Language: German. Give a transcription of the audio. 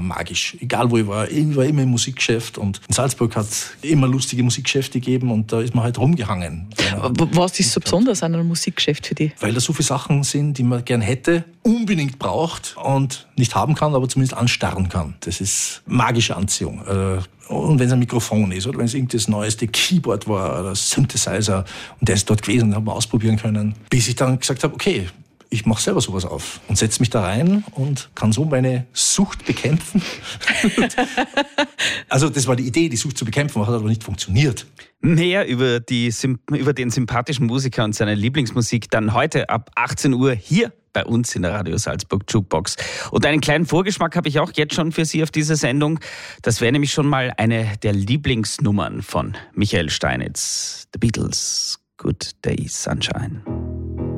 magisch. Egal wo ich war immer im Musikgeschäft und in Salzburg hat es immer lustige Musikgeschäfte gegeben und da ist man halt rumgehangen. Was ist so besonders an einem Musikgeschäft für dich? Weil da so viele Sachen sind, die man gern hätte, unbedingt braucht und nicht haben kann, aber zumindest anstarren kann. Das ist magische Anziehung. Und wenn es ein Mikrofon ist oder wenn es irgendein das neueste Keyboard war oder Synthesizer und der ist dort gewesen, den haben wir ausprobieren können, bis ich dann gesagt habe, okay, ich mache selber sowas auf und setze mich da rein und kann so meine Sucht bekämpfen. Also das war die Idee, die Sucht zu bekämpfen, hat aber nicht funktioniert. Mehr über den sympathischen Musiker und seine Lieblingsmusik dann heute ab 18 Uhr hier bei uns in der Radio Salzburg Jukebox. Und einen kleinen Vorgeschmack habe ich auch jetzt schon für Sie auf diese Sendung. Das wäre nämlich schon mal eine der Lieblingsnummern von Michael Steinitz. The Beatles, Good Day Sunshine.